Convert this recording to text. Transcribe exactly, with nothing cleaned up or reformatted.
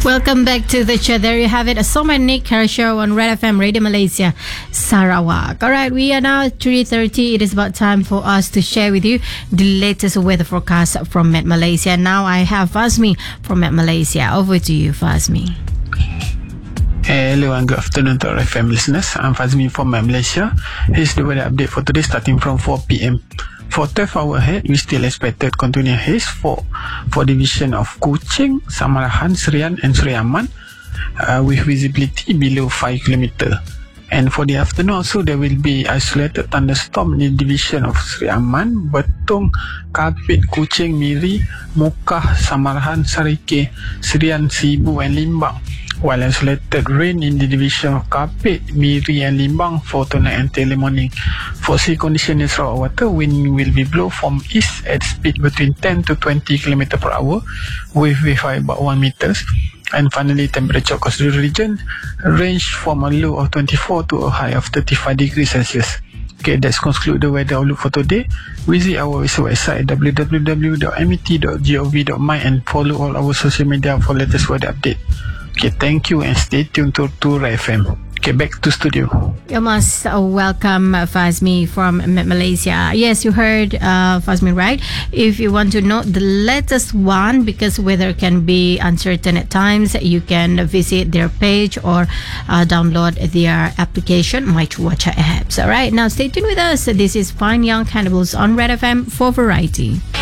Welcome back to the show. There you have it. A Soma Nick Care Show on Red F M Radio Malaysia, Sarawak. All right, we are now at three thirty. It is about time for us to share with you the latest weather forecast from Met Malaysia. Now I have Fazmi from Met Malaysia. Over to you, Fazmi. Hello and good afternoon to our F M listeners. I'm Fazmi from Met Malaysia. Here's the weather update for today starting from four p.m. For twelve hour ahead, we still expected continuous haze for for division of Kuching, Samarahan, Serian and Seri Aman uh, with visibility below five kilometers. And for the afternoon also, there will be isolated thunderstorm in the division of Seri Aman, Betung, Kapit, Kuching, Miri, Mukah, Samarahan, Sarike, Serian, Sibu and Limbang. While isolated rain in the division of Kapit, Miri and Limbang for tonight and early morning. For sea condition in Sarawak water, wind will be blow from east at speed between ten to twenty kilometers per hour with wave height about one meters. And finally, temperature across the region range from a low of twenty-four to a high of thirty-five degrees Celsius. Okay, that's conclude the weather outlook for today. Visit our website w w w dot m e t dot gov dot my and follow all our social media for latest weather update. Okay, thank you and stay tuned to Tour F M. Okay, back to studio. You must uh, welcome uh, Fazmi from Met Malaysia. Yes, you heard uh, Fazmi right. If you want to know the latest one, because weather can be uncertain at times, you can visit their page or uh, download their application, My Cuaca apps. All right, now stay tuned with us. This is Fine Young Cannibals on Red F M for Variety.